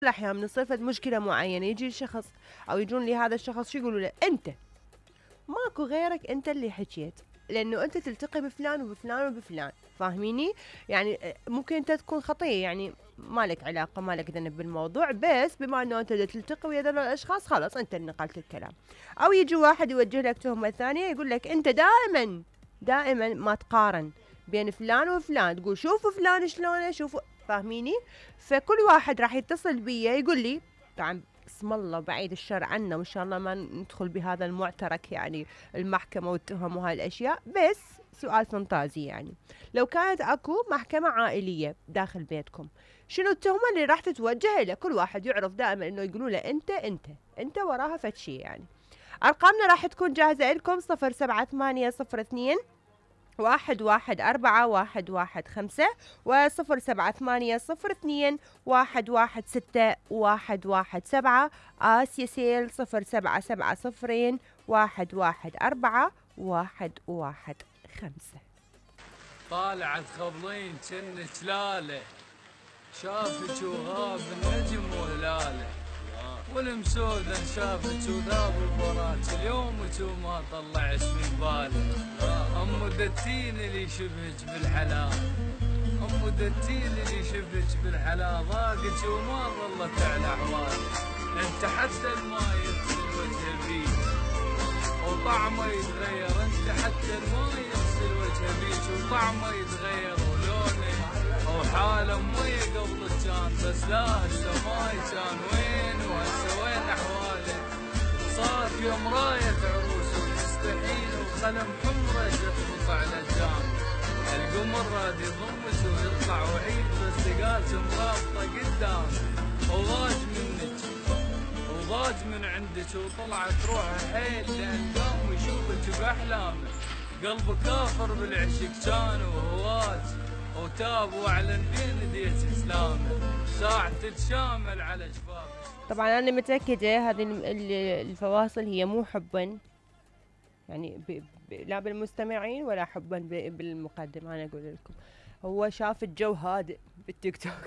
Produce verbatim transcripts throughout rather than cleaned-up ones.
الأحيان بنصير فد مشكلة معينة، يجي الشخص أو يجون لي هذا الشخص شو يقولوا له؟ أنت ماكو غيرك، أنت اللي حكيت، لأنه أنت تلتقي بفلان وبفلان وبفلان، فاهميني؟ يعني ممكن أنت تكون خطية، يعني ما لك علاقة، ما لك ذنب بالموضوع، بس بما أنه أنت تلتقي ويا ذول الأشخاص خلاص أنت اللي نقلت الكلام. أو يجي واحد يوجه لك تهمة ثانية، يقول لك أنت دائما دائما ما تقارن بين فلان وفلان، تقول شوفوا فلان شلونه، شوفوا، فاهميني؟ فكل واحد راح يتصل بي يقول لي، طبعا اسم الله بعيد الشر عنا وان شاء الله ما ندخل بهذا المعترك، يعني المحكمة والتهم وهالاشياء، بس سؤال فانتازي، يعني لو كانت اكو محكمة عائلية داخل بيتكم، شنو التهمة اللي راح تتوجه له؟ كل واحد يعرف دائما انه يقولوا له انت انت انت وراها فتشي يعني. ارقامنا راح تكون جاهزة لكم: صفر سبعة ثمانية صفر اثنين واحد واحد أربعة واحد واحد خمسة، وصفر سبعة ثمانية صفر اثنين واحد واحد ستة واحد واحد سبعة. آسيا سيل صفر سبعة سبعة صفرين واحد واحد أربعة واحد واحد خمسة. طالعت خبلين جنك لاله، شافك وغاب النجم وهلاله، والمسودة شافك وذاب الفراج، اليومك وما طلعش من باله. ام دتين اللي شبهك بالحلال، ام دتين اللي شبهك بالحلال، ضاقك وما ظلت على احوالك. انت حتى الماي يغسل وجه بيك وطعمه يتغير، انت حتى الماي يغسل وجه بيك وطعمه يتغير، ولونه وحاله مية قبل كان، بس لا هسه ماي كان وين وهسه وين احواله. صار في مراية عروس ومستحيل وخلم حمره يخبط على الجام، القمر راد يضمش ويطلع وعيد، بس قالت مرابطه قدام وضاج منك وضاج من عندك، وطلعت روحه حيل لان قام يشوفك باحلامه. قلبه كافر بالعشق كان وهواج، وتاب واعلن بين يديك اسلامه، ساعة الشامل على شفافه. طبعا انا متأكدة هذه الفواصل هي مو حبا يعني ب... ب... لا بالمستمعين ولا حبا ب... بالمقدم. انا اقول لكم هو شاف الجو هادئ بالتيك توك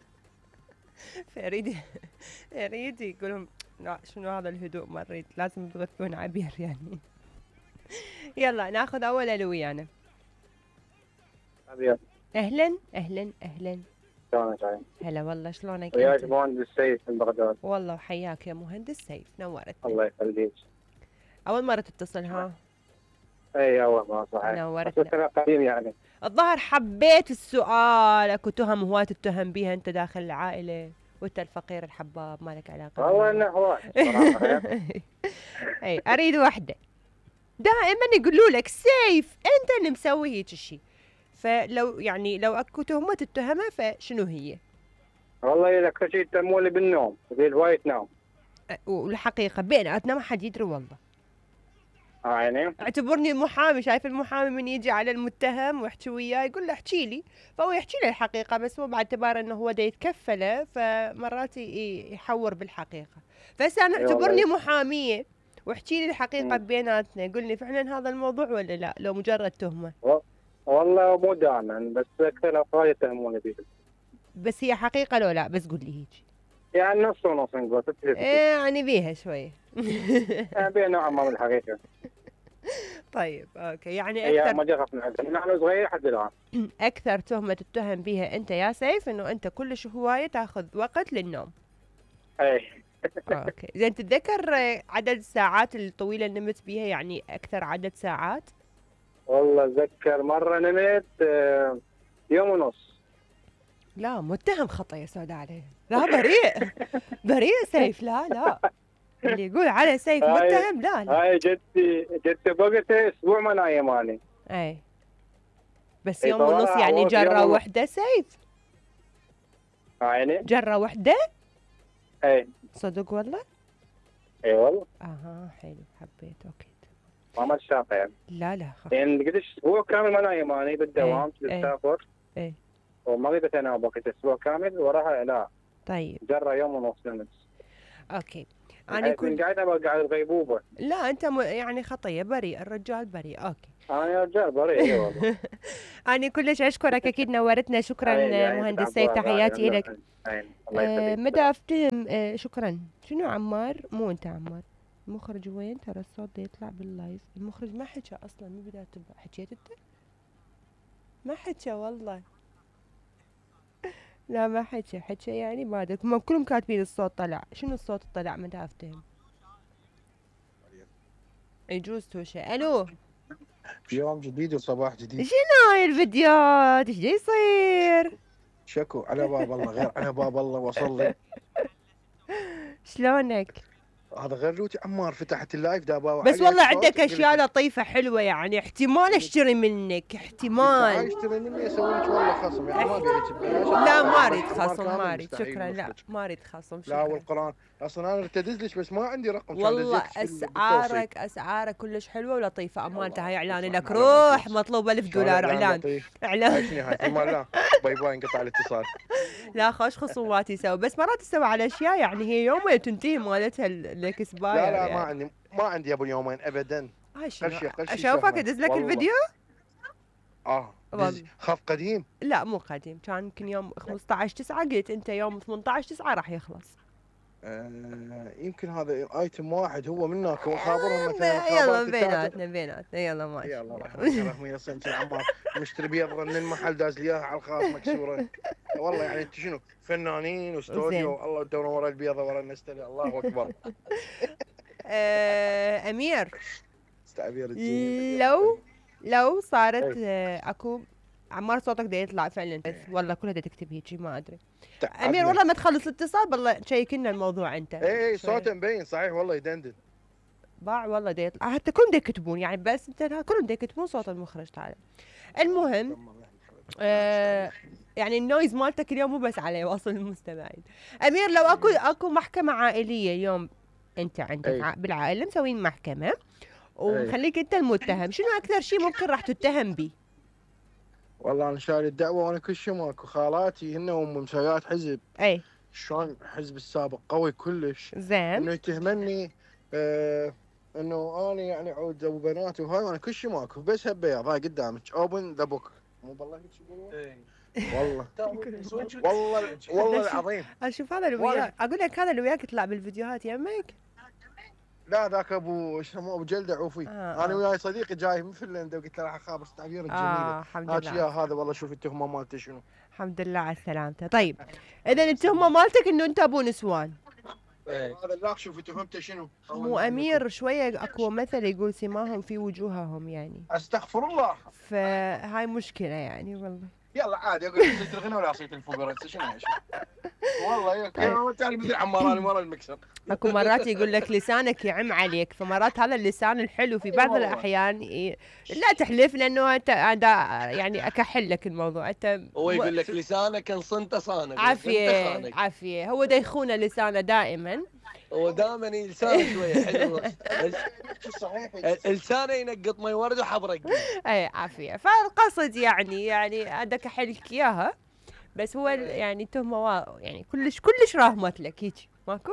فيريد يريد يقول لهم لا شنو هذا الهدوء، ما اريد، لازم تغثون عبير يعني. يلا ناخذ اول الو ويانا. أبيض. اهلا اهلا اهلا. شلونك عايم؟ هلا والله، شلونك وياك انت؟ مهندس سيف من بغداد. والله وحياك يا مهندس سيف، نورتنا. الله يخليك. اول مرة تتصل ها؟ اي اول ما صحيح. نورتنا. بس انا قديم يعني. الظاهر حبيت السؤال، اكو تهم هواة تتهم بيها انت داخل العائلة، وانت الفقير الحباب ما لك علاقة. والله انه هواي صراحة. اي اريد وحدة. دائما يقولوا لك سيف انت اللي مسوي هيك شيء، فلو يعني لو اكو تهمة تتهمها فشنو هي؟ والله اذا كل شيء تمولي بالنوم، زي هواي تنام. والحقيقة بيناتنا ما حد يدري والله. اه يعني اعتبرني محامي، شايف المحامي من يجي على المتهم ويحكي وياه يقول له احكي لي، فهو يحكي له الحقيقة، بس هو باعتبار انه هو دا يتكفله فمرات يحور بالحقيقة. فهسه انا اعتبرني محامية واحكي لي الحقيقة بيناتنا، قل لي فعلا هذا الموضوع ولا لا، لو مجرد تهمة. والله مو دائما، بس اكثر الاوقات يتهموني بيه. بس هي حقيقة لو لا؟ بس قل لي هيك. يعني نص ونص نقول. يعني بيها شوية. يعني بيها نوعا ما من الحقيقة. طيب اوكي، يعني هي اكثر ما جربت من عندنا من انا صغير لحد الان. اكثر تهمة تتهم بيها انت يا سيف انه انت كلش هواية تاخذ وقت للنوم. اي. اوكي زين، تتذكر عدد الساعات الطويلة اللي نمت بيها، يعني اكثر عدد ساعات؟ والله اتذكر مرة نمت يوم ونص. لا متهم خطأ يا سوداء عليه، لا بريء بريء سيف، لا لا اللي يقول على سيف متهم لا لا. هاي جدتي جدتي بوقتها اسبوع ما نايم اني. اي بس يوم ونص يعني جرة وحدة سيف؟ عيني جرة وحدة؟ اي صدق والله؟ اي والله. اها حلو، حبيت. اوكي ما ما شاقه يعني. لا لا خف. يعني قديش اسبوع كامل ما نايم اني بالدوام تسافر. اي وما قدرت انام وقت اسبوع كامل وراها لا. طيب جرة يوم ونص نمت. اوكي انا انا كنت كل قاعد ابغى قاعد الغيبوبه. لا انت م... يعني خطيه بريء، الرجال بريء. اوكي انا يا رجال بريء اي والله. انا كلش اشكرك، اكيد نورتنا. شكرا عيني عيني مهندس عبد سيف، الله، تحياتي عيني. لك. عيني. الله آه يخليك. مدى افتهم. آه شكرا. شنو عمار؟ مو انت عمار. المخرج وين؟ ترى الصوت ده يطلع باللايف. المخرج ما حكى اصلا من بدايه تبع. حكيت انت؟ ما حكى والله. لا ما حكى. حكى يعني ما ادري، هم كلهم كاتبين الصوت طلع. شنو الصوت طلع؟ مدى افتهم. يجوز توشه. الو، يوم جديد وصباح جديد. شنو هاي الفيديوهات؟ ايش جاي يصير؟ شكو على باب الله، غير على باب الله وصل لي. شلونك؟ هذا غير لوتي عمار فتحت اللايف دابا. بس والله عندك اشياء لطيفه حلوه، يعني احتمال اشتري منك، احتمال. اشتري مني اسوي لك والله خصم، يعني ما ابيعك ببلاش. لا ما اريد خصم، ما اريد شكرا. لا ما اريد خصم شكرا. لا والقران اصلا انا ارتدز لك بس ما عندي رقم. والله اسعارك اسعارك كلش حلوه ولطيفه. امانتها هاي اعلان لك. روح مطلوب ألف دولار اعلان. اعلان. عشني هاي ثم لا باي باي انقطع الاتصال. لا خوش خصومات يسوي، بس مرات تسوي على اشياء يعني هي يومين تنتهي مالتها الاكسباير. لا لا يعني. ما عندي ما عندي ابو اليومين ابدا. هاي شنو؟ قرشي قرشي اشوفك ادز لك الفيديو. اه خاف قديم. لا مو قديم، كان يمكن يوم خمسة عشر تسعة، قلت انت يوم ثمانية عشر تسعة راح يخلص. آه يمكن هذا ايتم واحد هو منك وخابرهم مثلا. يلا بيناتنا بيناتنا يلا ماشي. يلا الله رحمه يصنع عمار مشتري بيض من المحل داز لي اياها على الخاص مكسوره. والله يعني انت شنو فنانين واستوديو الله يدور ورا البيضه ورا النستله. الله اكبر. آه امير، استعبير لو لو صارت آه اكو عمار صوتك دا يطلع فعلا، بس والله كلها دا تكتب هيجي ما ادري. امير والله ما تخلص الاتصال بالله شيك لنا الموضوع انت. اي صوته مبين صحيح والله يدندن. باع والله دا يطلع، حتى كلهم دا يكتبون يعني، بس انت كلهم دا يكتبون صوت المخرج. تعال المهم آه يعني النويز مالتك اليوم مو بس عليه واصل للمستمعين. امير لو اكو اكو محكمه عائليه اليوم، انت عندك أي. بالعائله مسوين محكمه ومخليك انت المتهم، شنو اكثر شيء ممكن راح تتهم به؟ والله انا شايل الدعوه وانا كل شيء ماكو. خالاتي هن ام مسويات حزب. اي شلون حزب السابق قوي كلش. زين. انه يتهمني آه انه انا يعني عود ابو بنات وهاي وانا كل شيء ماكو، بس هالبياض هاي قدامك اوبن ذا بوك. مو بالله هيك يقولون؟ والله والله والله العظيم. اشوف هذا اللي وياك، اقول لك هذا اللي وياك يطلع بالفيديوهات يمك. لا ذاك ابو اسمه ابو جلده عوفي. آه انا وياي صديقي جاي من فنلندا وقلت له راح اخابر التعبير الجميله. اه الحمد هات لله. يا هذا والله شوف التهمه مالته شنو. الحمد لله على السلامه. طيب اذا التهمه مالتك انه انت ابو نسوان. هذا لا شوف تهمته شنو. مو امير شويه اكو مثل يقول سماهم في وجوههم يعني. استغفر الله. فهاي مشكله يعني والله. يلا عادي اقول صيت الغنى ولا صيت الفقراء شنو ايش. والله يا تعال مثل عمار ورا المكسر. اكو مرات يقول لك لسانك يعم عليك، فمرات هذا اللسان الحلو في بعض الاحيان ي... لا تحلف لانه انت يعني اكحل لك الموضوع. انت هو يقول لك لسانك انصنت صانك. عافيه عافيه، هو دا يخونه لسانه دائما. هو دائما لسانه شويه حلو. لسانه ينقط مي ورد وحبرق. اي عافيه. فالقصد يعني يعني هذا كحلك اياها، بس هو يعني تهمه وا... يعني كلش كلش راهمت لك هيك ماكو؟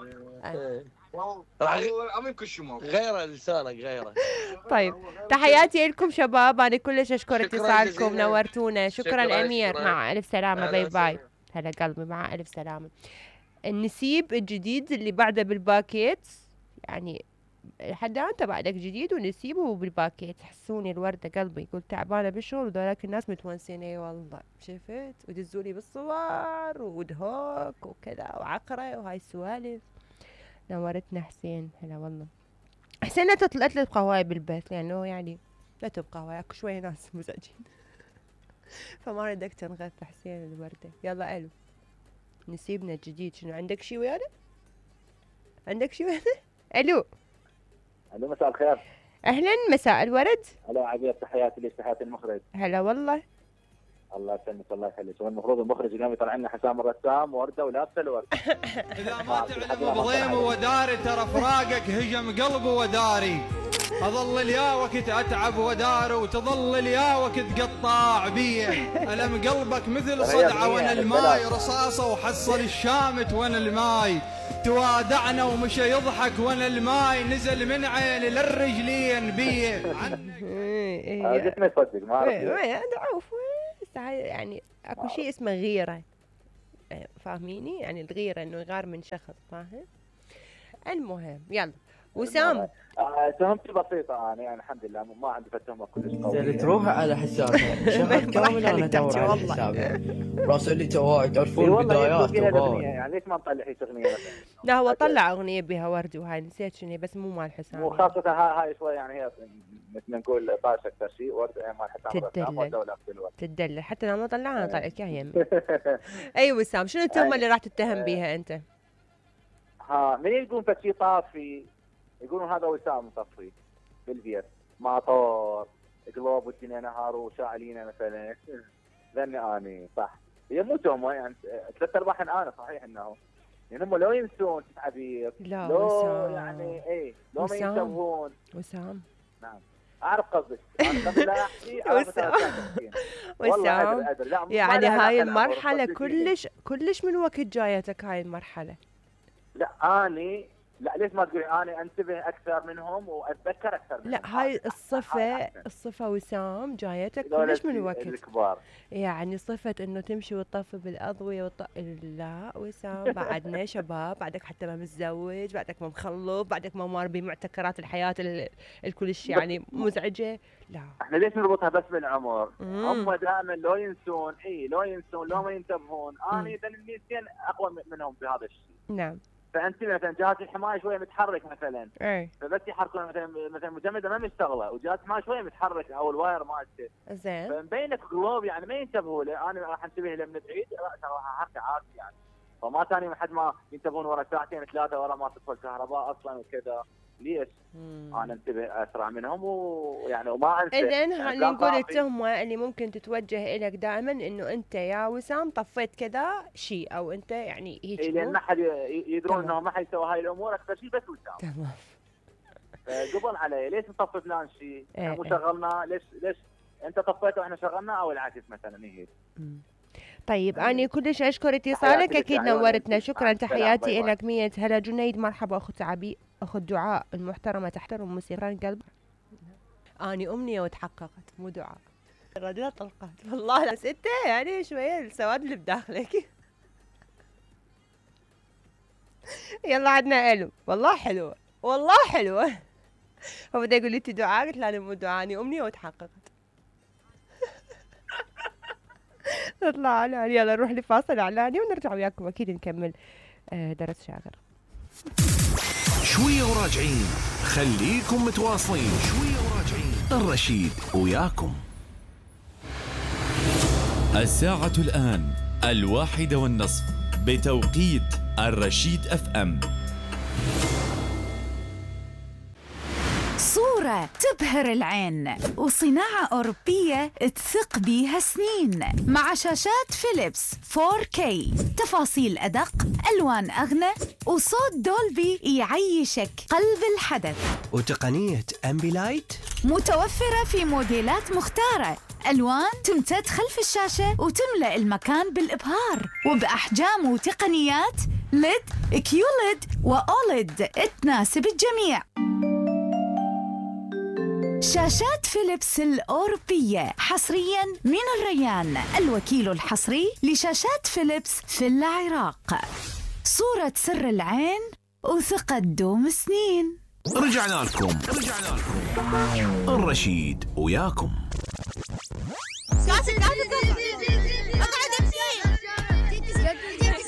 والله العظيم كل شيء ماكو غيره لسانك غيره. طيب تحياتي لكم شباب، انا كلش اشكر شكراً اتصالكم، جزيلاً. نورتونا. شكرا, شكراً، امير. شكراً. مع الف سلامه. أهلا باي باي. وسهلا. هلا قلبي مع الف سلامه. النسيب الجديد اللي بعده بالباكيت، يعني حد انت بعدك جديد ونسيبه بالباكيت. حسوني الورده قلبي، يقول تعبانه بالشغل وذولاك الناس متونسين. اي والله شفت ودزولي بالصور ودهوك وكذا وعقره وهاي السوالف. نورتنا حسين. هلا والله حسين لا تطلعت له بقهواي بالبيت لانه يعني لا تبقى هواي اكو شويه ناس مزعجين. فما ردك تنغث حسين الورده. يلا الو نسيبنا الجديد، شنو عندك شي ويانا؟ عندك شي ويانا؟ الو الو مساء الخير. اهلا مساء الورد. الو عبير، تحياتي ليش تحياتي المخرج. هلا والله. الله يسلمك الله يخليك. والمفروض المخرج قام يطلع لنا حسام الرسام ورده ولابسه الورده. اذا ما تعلم ابو ضيم وداري ترى فراقك هجم قلبه وداري. أظل اليا وقت أتعب ودار وتظل اليا وقت قطاع بيه. ألم قلبك مثل صدعة وانا الماي رصاصة وحصل الشامت وانا الماي. توادعنا ومشى يضحك وانا الماي نزل من عيني للرجلين بيه. جسمي يصدق ما أعرف. ضعوف يعني اكو شيء اسمه غيرة، فاهميني؟ يعني الغيرة انه يغار من شخص، فاهم؟ المهم يلا وسام. تهمتي بسيطة أنا يعني الحمد لله ما عندي تهمة كلش قوية. تروح على حسابي شهر كامل أنا أدور على حسابي راسل لي تواعد تعرفون بدايات يعني ليش ما نطلع هي أغنية؟ لا هو طلع أغنية بها ورد وهاي نسيت شنو بس مو مال حسابي. وخاصة هاي هاي شوي يعني هي مثل ما نقول طاش أكثر شيء ورد مال حسابي. تدلل تدلل حتى لو ما طلعها طلع لك إياها. أي وسام شنو التهمة اللي راح تتهم بيها أنت؟ ها من يقولون فشي طافي يقولون هذا وسام مطفي بالبيت ماطور قلوب والدنيا نهار وشاعلينا مثلا. ذني اني صح هي مو تهمه يعني ثلاث ارباع انا صحيح انه يعني هم لو ينسون تعبير لا لو وسام. يعني اي لو ما ينتبهون. وسام نعم اعرف قصدك انا قبل لا احكي وسام وسام يعني هاي المرحله كلش كلش من وقت جايتك هاي المرحله. لا اني لا ليش ما تقولي انا انتبه اكثر منهم واتذكر اكثر منهم. لا هاي الصفه الصفه وسام جايتك كلش من وقت الكبار يعني صفه انه تمشي وتطفي بالاضويه وط... لا وسام بعدنا شباب بعدك حتى ما متزوج بعدك ما مخلف بعدك ما مار بمعتكرات الحياه ال... الكلش يعني مزعجه. لا احنا ليش نربطها بس بالعمر؟ هم دائما لو ينسون اي لو ينسون لو ما ينتبهون انا اذا النسيان اقوى منهم بهذا الشيء. نعم فانت مثلا جهاز الحمايه شويه متحرك مثلا اي فبس يحركون مثلا مثلا مجمده ما مشتغله وجهاز الحمايه شويه متحرك او الواير مالته زين فمبينك قلوب يعني ما ينتبهوا له. انا راح انتبه له من بعيد راح احرك عادي يعني فما ثاني من حد ما ينتبهون ورا ساعتين ثلاثه ورا ما تدخل كهرباء اصلا وكذا. ليش؟ مم. انا انتبه اسرع منهم ويعني وما انسى. اذن خلينا نقول التهمه اللي ممكن تتوجه لك دائما انه انت يا وسام طفيت كذا شيء او انت يعني هيك. اي لان ما حد يدرون انه ما حيسوي هاي الامور اكثر شيء بس وسام. تمام. قبل علي ليش نطفي فلان شيء؟ احنا مو شغلنا ليش ليش انت طفيته واحنا شغلنا او العكس مثلا هيك. طيب أنا كلش أشكر اتصالك أكيد نورتنا شكرا تحياتي لك مية هلا جنيد مرحبا أخت عبي أخت دعاء المحترمة تحترم موسيقى القلب. أني أمنية وتحققت مو دعاء الرجل طلقت والله بس أنت يعني شوية السواد اللي بداخلك. يلا عدنا ألو والله حلوة والله حلوة. هو بدا يقول لي أنت دعاء قلت له أنا مو دعاء أني أمنية وتحققت. نطلع على يلا نروح لفاصل اعلاني ونرجع وياكم اكيد نكمل درس شاغر. شويه وراجعين خليكم متواصلين شويه وراجعين الرشيد وياكم. الساعة الآن الواحدة والنصف بتوقيت الرشيد اف ام. صورة تبهر العين وصناعة أوروبية تثق بيها سنين مع شاشات فيليبس فور كي تفاصيل أدق ألوان أغنى وصوت دولبي يعيشك قلب الحدث وتقنية أمبيلايت متوفرة في موديلات مختارة ألوان تمتد خلف الشاشة وتملأ المكان بالإبهار وبأحجام وتقنيات ليد كيوليد وأوليد تناسب الجميع. شاشات فيليبس الأوروبية حصرياً من الريان الوكيل الحصري لشاشات فيليبس في العراق. صورة سر العين وثقة دوم سنين. رجعنا لكم رجعنا لكم الرشيد وياكم.